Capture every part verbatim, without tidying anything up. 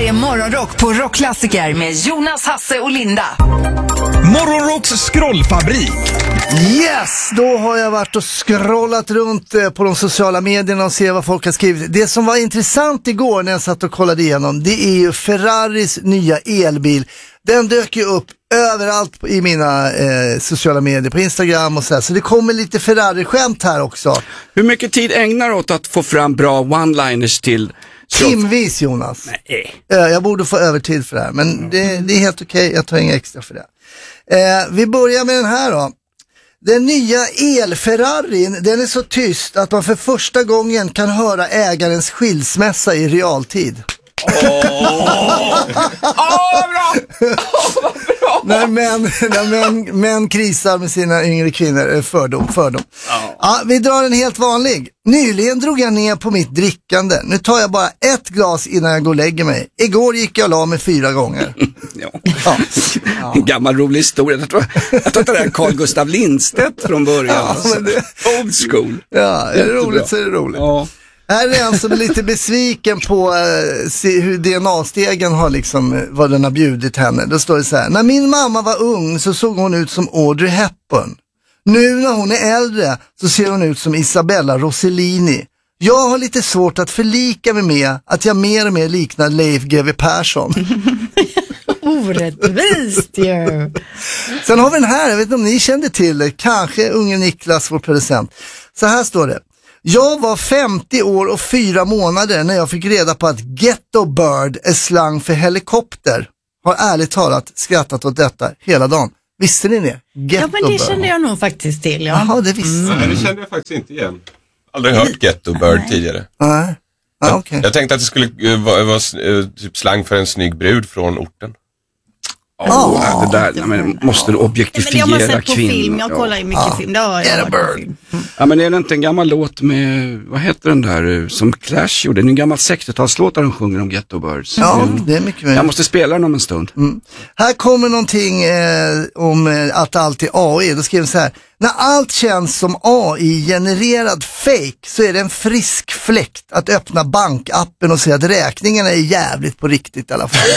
här är Morgonrock på Rockklassiker med Jonas, Hasse och Linda. Morgonrocks scrollfabrik. Yes, då har jag varit och scrollat runt på de sociala medierna och se vad folk har skrivit. Det som var intressant igår när jag satt och kollade igenom, det är ju Ferraris nya elbil. Den dök ju upp överallt i mina eh, sociala medier, på Instagram och så här. Så det kommer lite Ferrari-skämt här också. Hur mycket tid ägnar du åt att få fram bra one-liners till... Timvis, Jonas. Nej. Jag borde få övertid för det här, men det, det är helt okej. Okay. Jag tar inga extra för det. Eh, vi börjar med den här då. Den nya el-Ferrarin, den är så tyst att man för första gången kan höra ägarens skilsmässa i realtid. Åh, oh. oh, bra! Oh, vad bra! När män, när män, män krisar med sina yngre kvinnor, fördom, fördom. Oh. Ja, vi drar en helt vanlig. Nyligen drog jag ner på mitt drickande. Nu tar jag bara ett glas innan jag går och lägger mig. Igår gick jag och la mig fyra gånger. Ja. Ja. Ja. En gammal rolig historia. Jag tror, jag tror att det är Carl Gustav Lindstedt från början. Ja, men det... Old school. Ja, är det roligt så är det roligt. Ja. Här är en som är lite besviken på uh, hur D N A-stegen har liksom, vad den har bjudit henne. Då står det så här: när min mamma var ung så såg hon ut som Audrey Hepburn. Nu när hon är äldre så ser hon ut som Isabella Rossellini. Jag har lite svårt att förlika mig med att jag mer och mer liknar Leif G W Persson. Orättvist ju. Sen har vi den här, jag vet inte om ni kände till det, kanske unge Niklas, vår producent. Så här står det: jag var femtio år och fyra månader när jag fick reda på att ghetto bird är slang för helikopter. Har ärligt talat skrattat åt detta hela dagen. Visste ni det? Ghetto ja, men det bird. Kände jag nog faktiskt till. Ja. Jaha, det visste mm. Nej, det kände jag faktiskt inte igen. Aldrig hört ghetto bird Nej. tidigare. Nej. Ah, okay. jag, jag tänkte att det skulle uh, vara, vara uh, typ slang för en snygg brud från orten. Oh, oh, det där, ja, men måste du objektifiera kvinnor? Jag har sett på kvinnor. film, jag kollar ju mycket ja. film. Det har jag varit film. Ja, men är det inte en gammal låt med, vad heter den där, som Clash gjorde? Det är en gammal sextiotalslåt där de sjunger om Ghetto Birds. Ja, mm. det är mycket mer. Jag måste spela den om en stund. Mm. Här kommer någonting eh, om eh, att allt är A I. Då skriver så här: när allt känns som A I-genererad fake så är det en frisk fläkt att öppna bankappen och se att räkningarna är jävligt på riktigt i alla fall.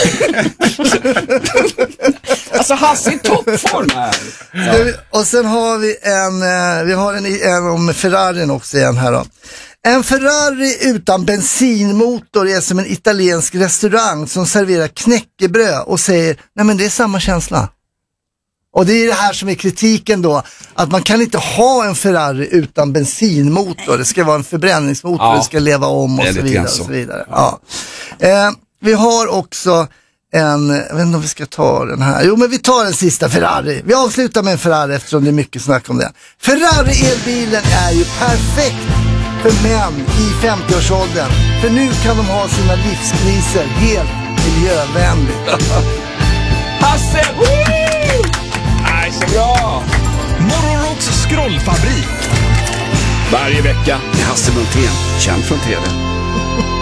Alltså Hasse i toppform här. Ja. Och sen har vi en, vi har en, en om Ferrarin också igen här då. En Ferrari utan bensinmotor är som en italiensk restaurang som serverar knäckebröd och säger, nej men det är samma känsla. Och det är det här som är kritiken då, att man kan inte ha en Ferrari utan bensinmotor. Det ska vara en förbränningsmotor, ja. Det ska leva om och så vidare. Och så vidare. Ja. Eh, vi har också en, jag vet inte om vi ska ta den här. Jo, men vi tar den sista Ferrari. Vi avslutar med en Ferrari eftersom det är mycket snack om den. Ferrari-elbilen är ju perfekt för män i femtioårsåldern. För nu kan de ha sina livskriser helt miljövänligt. Hasse! Woo! Nej, så bra! Morgonrocks scrollfabrik. Varje vecka med Hasse Montén, känd från T V.